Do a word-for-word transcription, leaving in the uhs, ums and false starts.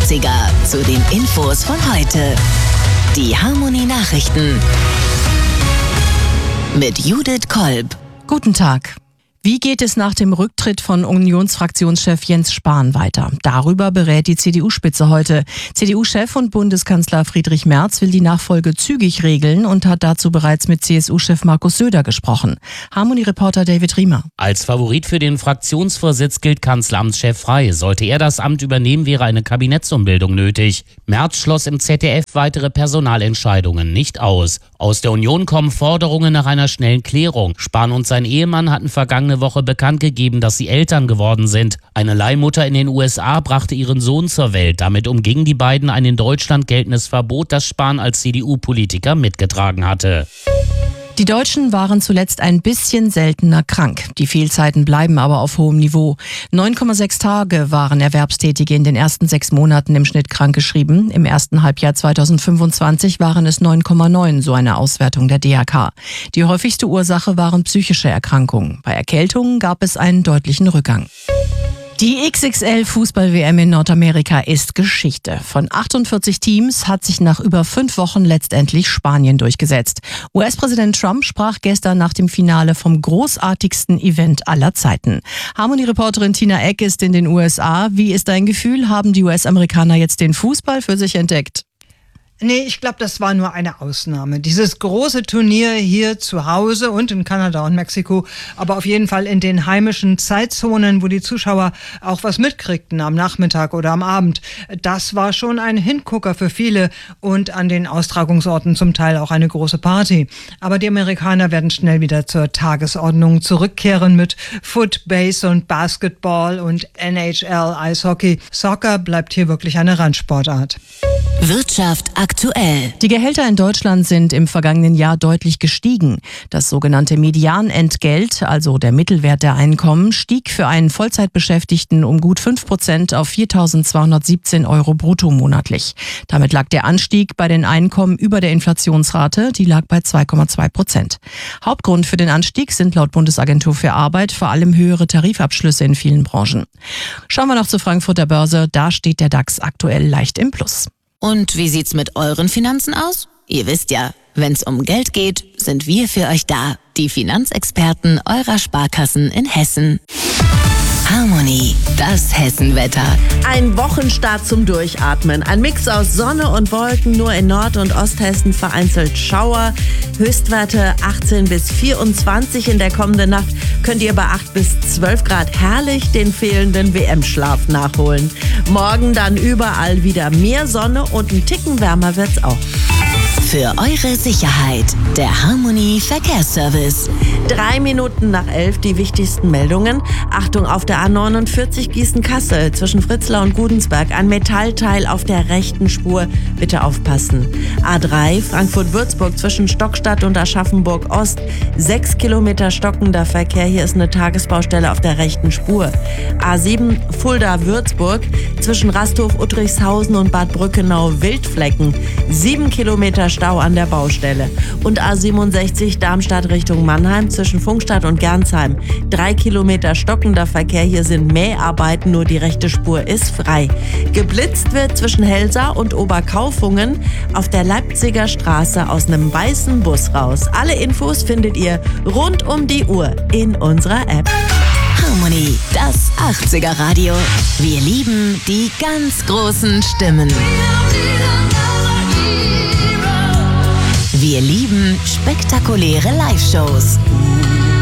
achtziger zu den Infos von heute. Die Harmony Nachrichten mit Judith Kolb. Guten Tag. Wie geht es nach dem Rücktritt von Unionsfraktionschef Jens Spahn weiter? Darüber berät die C D U-Spitze heute. C D U-Chef und Bundeskanzler Friedrich Merz will die Nachfolge zügig regeln und hat dazu bereits mit C S U-Chef Markus Söder gesprochen. Harmony-Reporter David Riemer. Als Favorit für den Fraktionsvorsitz gilt Kanzleramtschef Frey. Sollte er das Amt übernehmen, wäre eine Kabinettsumbildung nötig. Merz schloss im Z D F weitere Personalentscheidungen nicht aus. Aus der Union kommen Forderungen nach einer schnellen Klärung. Spahn und sein Ehemann hatten vergangene Woche bekannt gegeben, dass sie Eltern geworden sind. Eine Leihmutter in den U S A brachte ihren Sohn zur Welt. Damit umgingen die beiden ein in Deutschland geltendes Verbot, das Spahn als C D U-Politiker mitgetragen hatte. Die Deutschen waren zuletzt ein bisschen seltener krank. Die Fehlzeiten bleiben aber auf hohem Niveau. neun Komma sechs Tage waren Erwerbstätige in den ersten sechs Monaten im Schnitt krankgeschrieben. Im ersten Halbjahr zweitausendfünfundzwanzig waren es neun Komma neun, so eine Auswertung der D R K. Die häufigste Ursache waren psychische Erkrankungen. Bei Erkältungen gab es einen deutlichen Rückgang. Die X X L-Fußball-W M in Nordamerika ist Geschichte. Von achtundvierzig Teams hat sich nach über fünf Wochen letztendlich Spanien durchgesetzt. U S-Präsident Trump sprach gestern nach dem Finale vom großartigsten Event aller Zeiten. Harmony-Reporterin Tina Eck ist in den U S A. Wie ist dein Gefühl? Haben die U S-Amerikaner jetzt den Fußball für sich entdeckt? Nee, ich glaube, das war nur eine Ausnahme. Dieses große Turnier hier zu Hause und in Kanada und Mexiko, aber auf jeden Fall in den heimischen Zeitzonen, wo die Zuschauer auch was mitkriegten am Nachmittag oder am Abend. Das war schon ein Hingucker für viele und an den Austragungsorten zum Teil auch eine große Party. Aber die Amerikaner werden schnell wieder zur Tagesordnung zurückkehren mit Foot, Base und Basketball und N H L Eishockey. Soccer bleibt hier wirklich eine Randsportart. Wirtschaft aktuell. Die Gehälter in Deutschland sind im vergangenen Jahr deutlich gestiegen. Das sogenannte Medianentgelt, also der Mittelwert der Einkommen, stieg für einen Vollzeitbeschäftigten um gut fünf Prozent auf viertausendzweihundertsiebzehn Euro brutto monatlich. Damit lag der Anstieg bei den Einkommen über der Inflationsrate, die lag bei zwei Komma zwei Prozent. Hauptgrund für den Anstieg sind laut Bundesagentur für Arbeit vor allem höhere Tarifabschlüsse in vielen Branchen. Schauen wir noch zur Frankfurter Börse, da steht der DAX aktuell leicht im Plus. Und wie sieht's mit euren Finanzen aus? Ihr wisst ja, wenn's um Geld geht, sind wir für euch da. Die Finanzexperten eurer Sparkassen in Hessen. Harmony, das Hessenwetter. Ein Wochenstart zum Durchatmen. Ein Mix aus Sonne und Wolken, nur in Nord- und Osthessen vereinzelt Schauer. Höchstwerte achtzehn bis vierundzwanzig. In der kommenden Nacht könnt ihr bei acht bis zwölf Grad herrlich den fehlenden W M-Schlaf nachholen. Morgen dann überall wieder mehr Sonne und ein Ticken wärmer wird's auch. Für eure Sicherheit, der Harmony Verkehrsservice. Drei Minuten nach elf die wichtigsten Meldungen. Achtung auf der A neunundvierzig Gießen-Kassel zwischen Fritzlar und Gudensberg. Ein Metallteil auf der rechten Spur. Bitte aufpassen. A drei Frankfurt-Würzburg zwischen Stockstadt und Aschaffenburg-Ost. Sechs Kilometer stockender Verkehr. Hier ist eine Tagesbaustelle auf der rechten Spur. A sieben Fulda-Würzburg zwischen Rasthof-Uttrichshausen und Bad Brückenau-Wildflecken. Sieben Kilometer Stau an der Baustelle. Und A siebenundsechzig Darmstadt Richtung Mannheim zwischen Funkstadt und Gernsheim. Drei Kilometer stockender Verkehr. Hier sind Mäharbeiten, nur die rechte Spur ist frei. Geblitzt wird zwischen Helsa und Oberkaufungen auf der Leipziger Straße aus einem weißen Bus raus. Alle Infos findet ihr rund um die Uhr in unserer App. Harmony, das achtziger Radio. Wir lieben die ganz großen Stimmen. Wir lieben spektakuläre Live-Shows.